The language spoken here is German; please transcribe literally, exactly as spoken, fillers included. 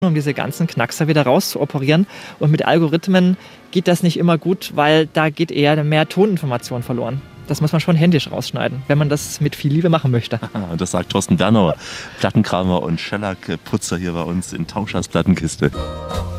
um diese ganzen Knackser wieder rauszuoperieren. Und mit Algorithmen geht das nicht immer gut, weil da geht eher mehr Toninformation verloren. Das muss man schon händisch rausschneiden, wenn man das mit viel Liebe machen möchte. Das sagt Thorsten Bernauer, Plattenkramer und Schellackputzer hier bei uns in Tauschers Plattenkiste.